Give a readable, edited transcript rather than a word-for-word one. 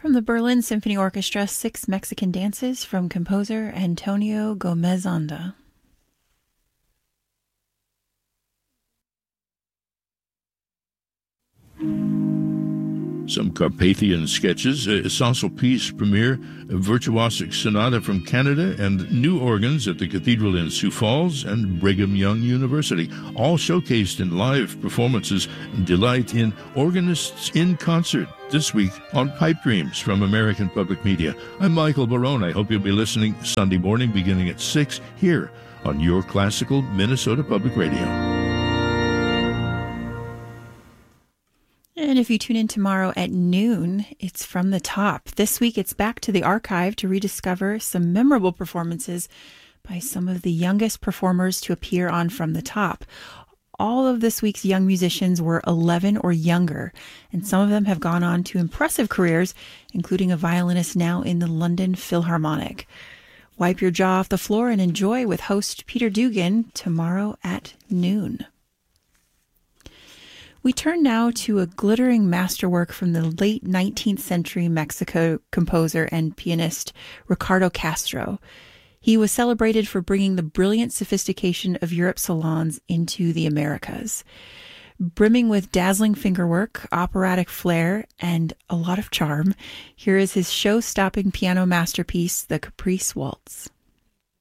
From the Berlin Symphony Orchestra, Six Mexican Dances from composer Antonio Gomez Anda. Some Carpathian sketches, a Sansel-Piece premiere, a virtuosic sonata from Canada, and new organs at the Cathedral in Sioux Falls and Brigham Young University, all showcased in live performances. Delight in Organists in Concert this week on Pipe Dreams from American Public Media. I'm Michael Barone. I hope you'll be listening Sunday morning beginning at 6 here on your classical Minnesota Public Radio. And if you tune in tomorrow at noon, it's From the Top. This week, it's back to the archive to rediscover some memorable performances by some of the youngest performers to appear on From the Top. All of this week's young musicians were 11 or younger, and some of them have gone on to impressive careers, including a violinist now in the London Philharmonic. Wipe your jaw off the floor and enjoy with host Peter Dugan tomorrow at noon. We turn now to a glittering masterwork from the late 19th century Mexico composer and pianist Ricardo Castro. He was celebrated for bringing the brilliant sophistication of Europe's salons into the Americas. Brimming with dazzling fingerwork, operatic flair, and a lot of charm, here is his show-stopping piano masterpiece, the Caprice Waltz.